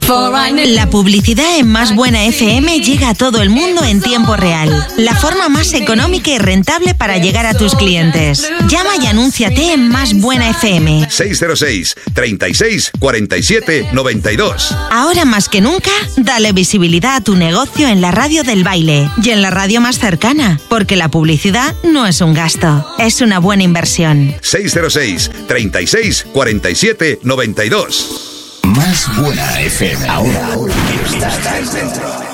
La publicidad en Más Buena FM llega a todo el mundo en tiempo real. La forma más económica y rentable para llegar a tus clientes. Llama y anúnciate en Más Buena FM. 606 36 47 92. Ahora más que nunca, dale visibilidad a tu negocio en la radio del baile y en la radio más cercana, porque la publicidad no es un gasto, es una buena inversión. 606 36 47 92. Más Buena FM. Ahora estás dentro.